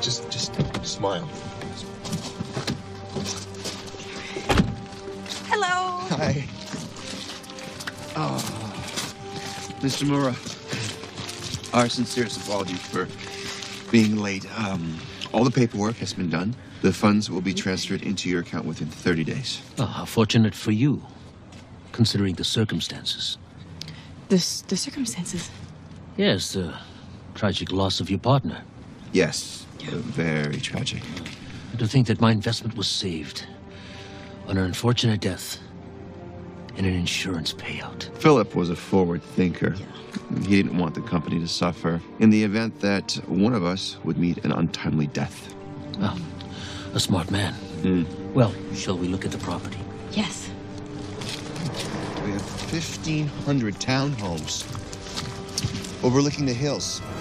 Just smile. Hello. Hi. Oh, Mr. Mura, our sincerest apologies for being late. All the paperwork has been done. The funds will be transferred into your account within 30 days. Oh, how fortunate for you, considering the circumstances. The circumstances? Yes, the tragic loss of your partner. Yes, very tragic. And to think that my investment was saved on an unfortunate death and an insurance payout. Philip was a forward thinker. He didn't want the company to suffer in the event that one of us would meet an untimely death. Oh, a smart man. Well, shall we look at the property? Yes. We have 1,500 townhomes overlooking the hills.